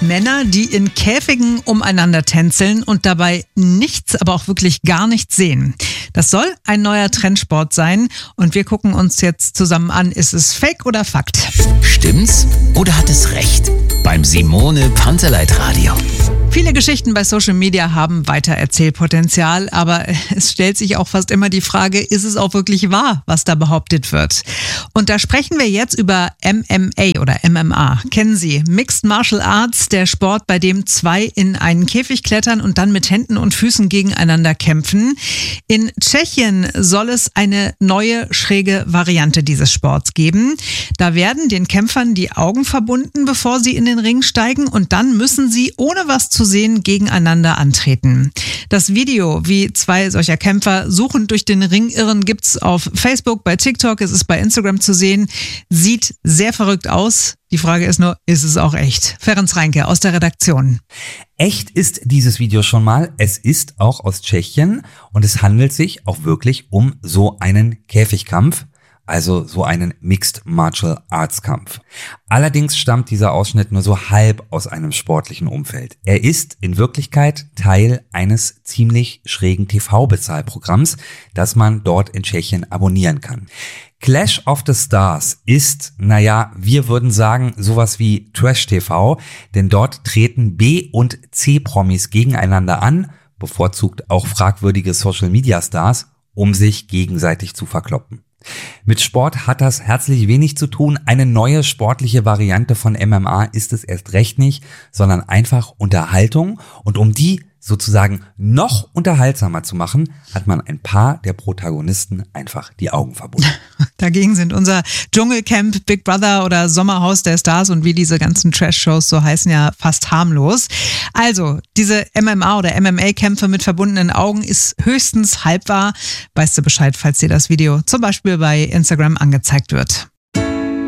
Männer, die in Käfigen umeinander tänzeln und dabei nichts, aber auch wirklich gar nichts sehen. Das soll ein neuer Trendsport sein und wir gucken uns jetzt zusammen an, ist es Fake oder Fakt? Stimmt's oder hat es recht? Beim Simone Panteleit Radio. Viele Geschichten bei Social Media haben Weitererzählpotenzial, aber es stellt sich auch fast immer die Frage, ist es auch wirklich wahr, was da behauptet wird? Und da sprechen wir jetzt über MMA oder MMA. Kennen Sie? Mixed Martial Arts, der Sport, bei dem zwei in einen Käfig klettern und dann mit Händen und Füßen gegeneinander kämpfen. In Tschechien soll es eine neue, schräge Variante dieses Sports geben. Da werden den Kämpfern die Augen verbunden, bevor sie in den Ring steigen, und dann müssen sie, ohne was zu sehen, gegeneinander antreten. Das Video, wie zwei solcher Kämpfer suchend durch den Ring irren, gibt's auf Facebook, bei TikTok, es ist bei Instagram zu sehen. Sieht sehr verrückt aus. Die Frage ist nur, ist es auch echt? Ferenc Reinke aus der Redaktion. Echt ist dieses Video schon mal. Es ist auch aus Tschechien und es handelt sich auch wirklich um so einen Käfigkampf. Also so einen Mixed Martial Arts Kampf. Allerdings stammt dieser Ausschnitt nur so halb aus einem sportlichen Umfeld. Er ist in Wirklichkeit Teil eines ziemlich schrägen TV-Bezahlprogramms, das man dort in Tschechien abonnieren kann. Clash of the Stars ist, wir würden sagen, sowas wie Trash-TV, denn dort treten B- und C-Promis gegeneinander an, bevorzugt auch fragwürdige Social-Media-Stars, um sich gegenseitig zu verkloppen. Mit Sport hat das herzlich wenig zu tun. Eine neue sportliche Variante von MMA ist es erst recht nicht, sondern einfach Unterhaltung. Und um die sozusagen noch unterhaltsamer zu machen, hat man ein paar der Protagonisten einfach die Augen verbunden. Dagegen sind unser Dschungelcamp, Big Brother oder Sommerhaus der Stars und wie diese ganzen Trash-Shows so heißen, ja fast harmlos. Also, diese MMA- oder MMA-Kämpfe mit verbundenen Augen ist höchstens halb wahr. Weißt du Bescheid, falls dir das Video zum Beispiel bei Instagram angezeigt wird.